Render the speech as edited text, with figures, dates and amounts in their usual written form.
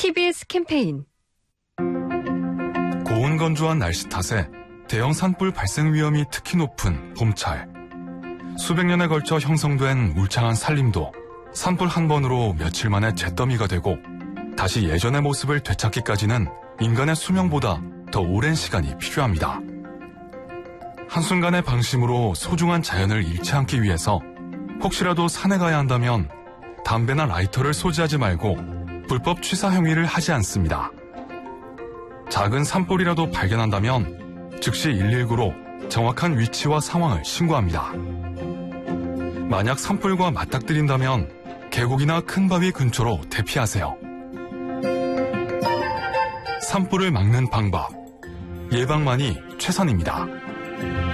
TBS 캠페인. 고온 건조한 날씨 탓에 대형 산불 발생 위험이 특히 높은 봄철. 수백 년에 걸쳐 형성된 울창한 산림도 산불 한 번으로 며칠 만에 잿더미가 되고 다시 예전의 모습을 되찾기까지는 인간의 수명보다 더 오랜 시간이 필요합니다. 한순간의 방심으로 소중한 자연을 잃지 않기 위해서 혹시라도 산에 가야 한다면 담배나 라이터를 소지하지 말고 불법 취사 행위를 하지 않습니다. 작은 산불이라도 발견한다면 즉시 119로 정확한 위치와 상황을 신고합니다. 만약 산불과 맞닥뜨린다면 계곡이나 큰 바위 근처로 대피하세요. 산불을 막는 방법, 예방만이 최선입니다.